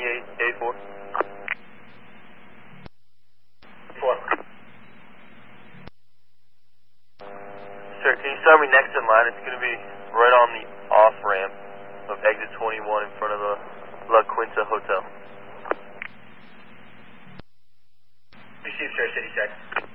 3884. 4. Sir, can you start me next in line? It's going to be right on the off-ramp of exit 21 in front of the La Quinta Hotel. Received, sir. City check.